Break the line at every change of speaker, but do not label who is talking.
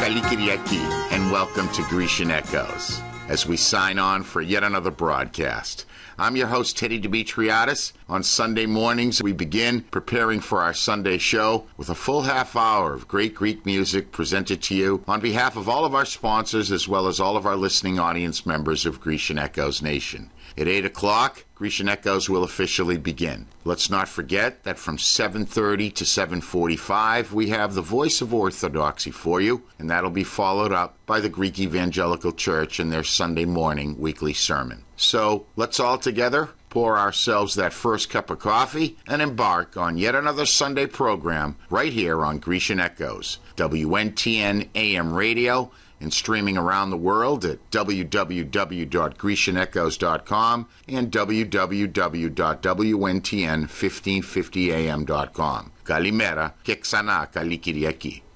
Kalikiriaki, and welcome to Grecian Echoes, as we sign on for yet another broadcast. I'm your host, Teddy Demetriadis. On Sunday mornings, we begin preparing for our Sunday show with a full half hour of great Greek music presented to you on behalf of all of our sponsors as well as all of our listening audience members of Grecian Echoes Nation. At 8 o'clock, Grecian Echoes will officially begin. Let's not forget that from 7:30 to 7:45, we have the Voice of Orthodoxy for you, and that'll be followed up by the Greek Evangelical Church and their Sunday morning weekly sermon. So let's all together pour ourselves that first cup of coffee and embark on yet another Sunday program right here on Grecian Echoes, WNTN AM radio, and streaming around the world at www.grecianechoes.com and www.wntn1550am.com. Kalimera και ξανά καλή Κυριακή.